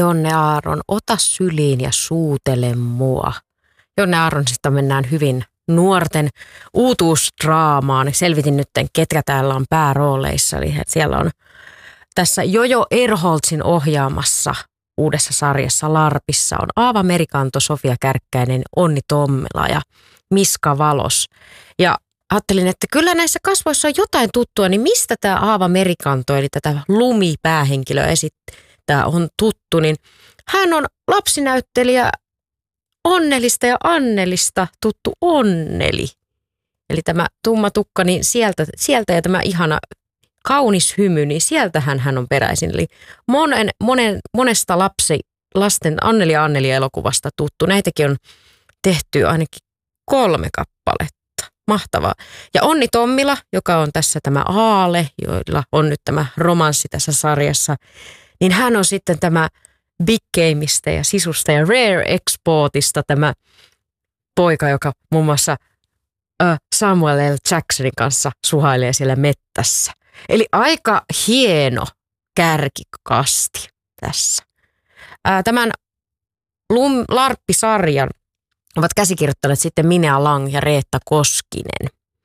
Jonne Aaron, ota syliin ja suutele mua. Jonne Aaronista mennään hyvin nuorten uutuusdraamaan. Selvitin nyt, ketkä täällä on päärooleissa. Eli siellä on tässä Jojo Erholtsin ohjaamassa uudessa sarjassa Larpissa on Aava Merikanto, Sofia Kärkkäinen, Onni Tommila ja Miska Valos. Ja ajattelin, että kyllä näissä kasvoissa on jotain tuttua, niin mistä tämä Aava Merikanto, eli tätä lumipäähenkilöä esittää, on tuttu, niin hän on lapsinäyttelijä Onnelista ja Annelista tuttu Onneli. Eli tämä tumma tukka, niin sieltä ja tämä ihana kaunis hymy, niin sieltähän hän on peräisin. Eli monesta lasten Anneli ja Anneli elokuvasta tuttu. Näitäkin on tehty ainakin 3 kappaletta. Mahtavaa. Ja Onni Tommila, joka on tässä tämä Aale, joilla on nyt tämä romanssi tässä sarjassa, niin hän on sitten tämä Big Gameista ja Sisusta ja Rare Exportista tämä poika, joka muun muassa Samuel L. Jacksonin kanssa suhailee siellä mettässä. Eli aika hieno kärkikasti tässä. Tämän Larppi-sarjan ovat käsikirjoittaneet sitten Minea Lang ja Reetta Koskinen.